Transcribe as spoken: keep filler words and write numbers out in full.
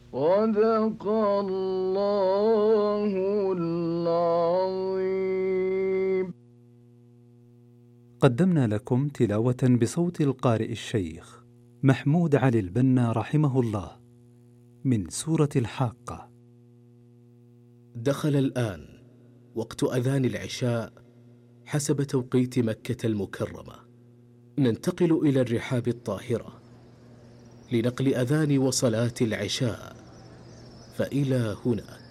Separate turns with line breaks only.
صدق الله العظيم.
قدمنا لكم تلاوة بصوت القارئ الشيخ محمود علي البنا رحمه الله من سورة الحاقة.
دخل الآن وقت أذان العشاء حسب توقيت مكة المكرمة. ننتقل إلى الرحاب الطاهرة لنقل أذان وصلاة العشاء، فإلى هنا